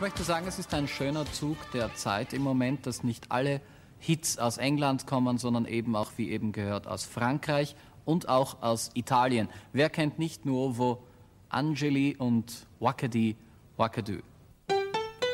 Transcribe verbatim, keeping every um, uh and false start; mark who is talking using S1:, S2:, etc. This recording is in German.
S1: möchte sagen, es ist ein schöner Zug der Zeit im Moment, dass nicht alle Hits aus England kommen, sondern eben auch, wie eben gehört, aus Frankreich und auch aus Italien. Wer kennt nicht Nuovo Angeli und Wakadi Wakadu?